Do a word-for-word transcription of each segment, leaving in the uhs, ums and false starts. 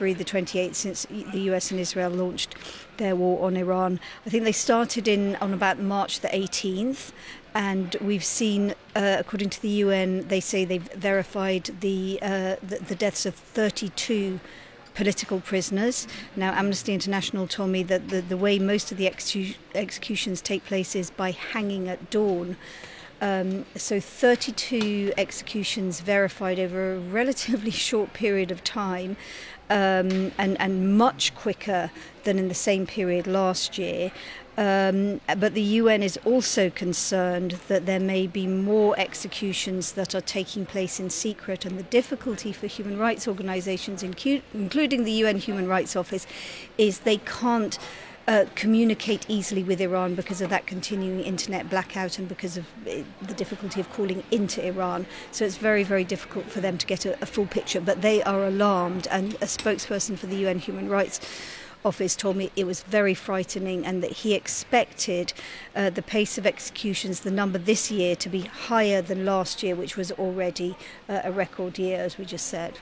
February the twenty-eighth, since the U S and Israel launched their war on Iran. I think they started in on about March the eighteenth, and we've seen, uh, according to the U N, they say they've verified the, uh, the, the deaths of thirty-two political prisoners. Now, Amnesty International told me that the, the way most of the execu- executions take place is by hanging at dawn. Um, so thirty-two executions verified over a relatively short period of time, um, and, and much quicker than in the same period last year. Um, but the U N is also concerned that there may be more executions that are taking place in secret, and the difficulty for human rights organisations, including the U N Human Rights Office, is they can't Uh, communicate easily with Iran because of that continuing internet blackout and because of uh, the difficulty of calling into Iran. So it's very, very difficult for them to get a, a full picture. But they are alarmed, and a spokesperson for the U N Human Rights Office told me it was very frightening, and that he expected uh, the pace of executions, the number this year, to be higher than last year, which was already uh, a record year, as we just said.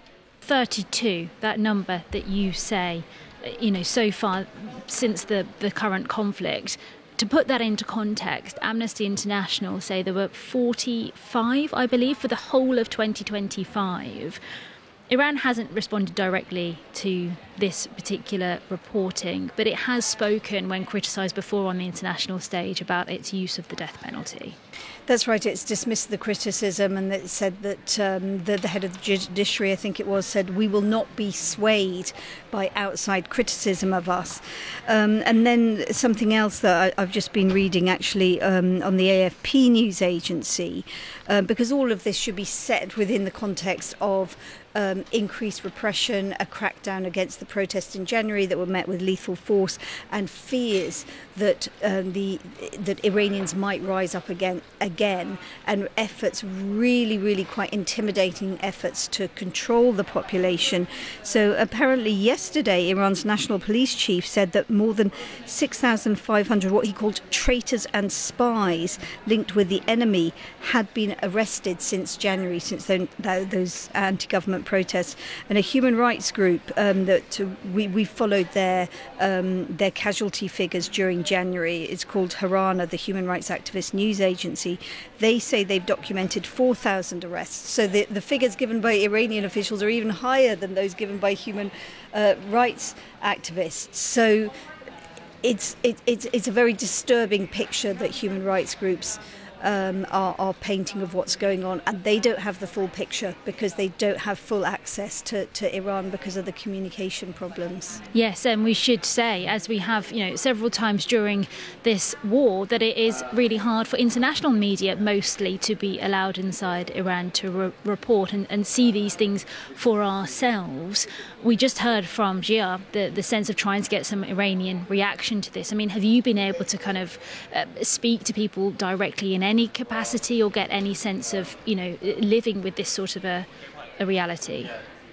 thirty-two, that number that you say, you know, so far since the, the current conflict. To put that into context, Amnesty International say there were forty-five, I believe, for the whole of twenty twenty-five. Iran hasn't responded directly to this particular reporting, but it has spoken when criticised before on the international stage about its use of the death penalty. That's right. It's dismissed the criticism, and it said that um, the, the head of the judiciary, I think it was, said we will not be swayed by outside criticism of us. Um, and then something else that I, I've just been reading actually um, on the A F P news agency, uh, because all of this should be set within the context of Um, increased repression, a crackdown against the protests in January that were met with lethal force, and fears that um, the that Iranians might rise up again, again, and efforts, really, really quite intimidating efforts to control the population. So apparently yesterday, Iran's national police chief said that more than six thousand five hundred, what he called traitors and spies linked with the enemy, had been arrested since January, since then, those anti-government protests. And a human rights group um, that uh, we, we followed their um, their casualty figures during January. It's called Harana, the human rights activist news agency. They say they've documented four thousand arrests. So the, the figures given by Iranian officials are even higher than those given by human uh, rights activists. So it's, it, it's, it's a very disturbing picture that human rights groups Um, are, are painting of what's going on, and they don't have the full picture because they don't have full access to, to Iran because of the communication problems. Yes, and we should say, as we have, you know, several times during this war, that it is really hard for international media mostly to be allowed inside Iran to re- report and, and see these things for ourselves. We just heard from Gia the, the sense of trying to get some Iranian reaction to this. I mean, have you been able to kind of uh, speak to people directly in any capacity, or get any sense of, you know, living with this sort of a, a reality?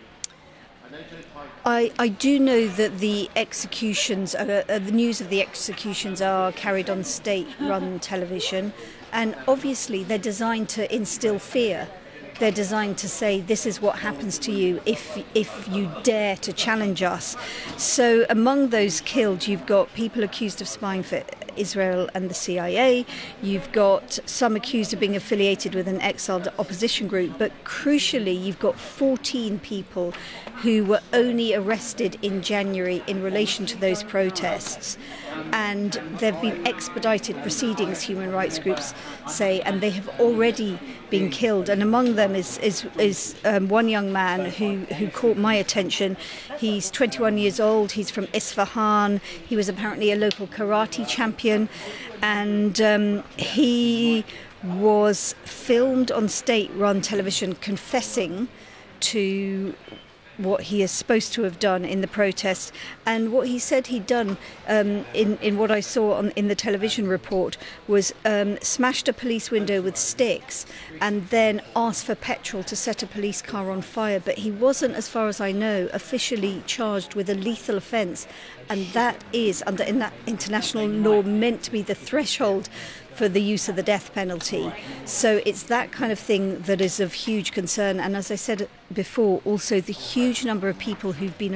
I, I do know that the executions, uh, uh, the news of the executions are carried on state-run television, and obviously they're designed to instill fear. They're designed to say, this is what happens to you if if you dare to challenge us. So among those killed, you've got people accused of spying for Israel and the C I A. You've got some accused of being affiliated with an exiled opposition group. But crucially, you've got fourteen people who were only arrested in January in relation to those protests. And there have been expedited proceedings, human rights groups say, and they have already been killed. And among them is is, is um, one young man who, who caught my attention. He's twenty-one years old. He's from Isfahan. He was apparently a local karate champion. And um, he was filmed on state-run television confessing to what he is supposed to have done in the protests, and what he said he'd done um, in, in what I saw on, in the television report was um, smashed a police window with sticks and then asked for petrol to set a police car on fire. But he wasn't, as far as I know, officially charged with a lethal offence, and that is, under in that international law, meant to be the threshold for the use of the death penalty. So it's that kind of thing that is of huge concern. And as I said before, also the huge number of people who've been